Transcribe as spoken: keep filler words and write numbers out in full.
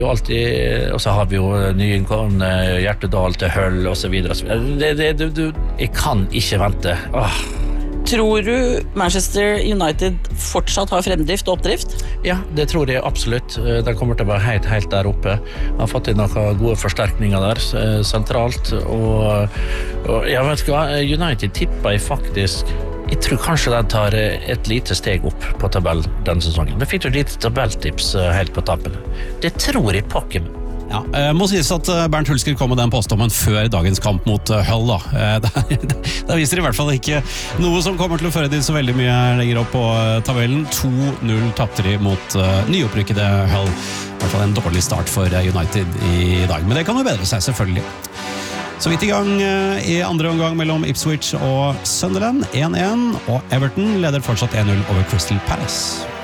Jo alltid, og så har vi jo nyinnkomne Hjertedal til Hull og så videre. Det, det, du, du, jeg kan ikke vente. Åh. Tror du Manchester United fortsatt har fremdrift og oppdrift? Ja, det tror jeg absolutt. De kommer til å være helt, helt der oppe. De har fått inn noen gode forsterkninger der, sentralt. Og, og jeg vet ikke hva, United tipper jeg faktisk... Jeg tror kanskje den tar et lite steg opp på tabellen denne sesongen. Vi fikk jo et lite tabelltips helt på tappen. Det tror jeg pakker med. Ja, eh, må sies at Bernt Hulsker kom med den påstånden før dagens kamp mot uh, Hull da. Eh, da viser det i hvert fall ikke noe som kommer til å føre de så veldig mye lenger opp på uh, tabellen. to null tapte de mot uh, nyopprykkede Hull. I hvert fall en dårlig start for uh, United i dag, men det kan jo bedre seg selvfølgelig. Så vidt i gang uh, i andre omgang mellom Ipswich og Sunderland, én én, og Everton leder fortsatt én null over Crystal Palace.